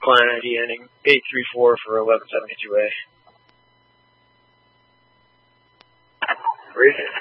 client ID ending 834 for 1172A. Read it.